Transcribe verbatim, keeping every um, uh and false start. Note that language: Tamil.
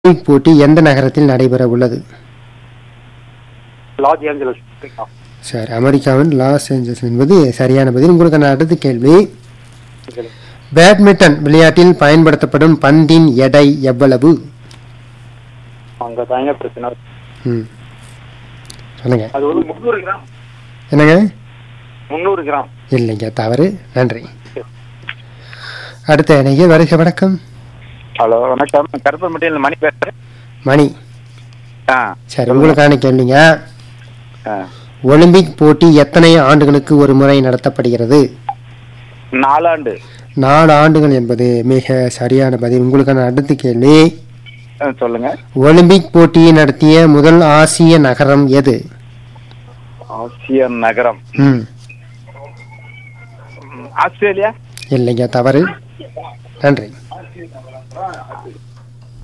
ஒலிம்பிக் போட்டி எந்த நகரத்தில் நடைபெற உள்ளது? Los Angeles. சரி, அமெரிக்காவின் லாஸ் ஏஞ்சல்ஸ் என்பது சரியான பதில். உங்களுக்கான அடுத்த கேள்வி, பேட்மிண்டன் விளையாட்டில் பயன்படுத்தப்படும் பந்தின் எடை எவ்வளவு? அங்க தாங்க பிரச்சனை. ம் சொல்லுங்க. அது ஒரு முந்நூறு கிராம். என்னங்க? முந்நூறு கிராம். இல்லைங்க, தவறு. நன்றி. அடுத்த இணைய வருக. வணக்கம். ஹலோ, வணக்கம். கருப்பம்பட்டியில் மணி பேசுறேன். மணி. ஆ சரி, உங்களுக்கான கேள்விங்க. ஆ ஒலிம்பிக் போட்டி எத்தனை ஆண்டுகளுக்கு ஒரு முறை நடத்தப்படுகிறது? நாலாண்டு. நாலு ஆண்டுகள் என்பது மிக சரியான பதில். உங்களுக்கான அடுத்த கேள்வி, ஆ, சொல்லுங்க. ஒலிம்பிக் போட்டியை நடத்திய முதல் ஆசிய நகரம் எது? ஆசிய நகரம். ம் ஆஸ்திரேலியா. இல்லைங்க, தவறு. நன்றி.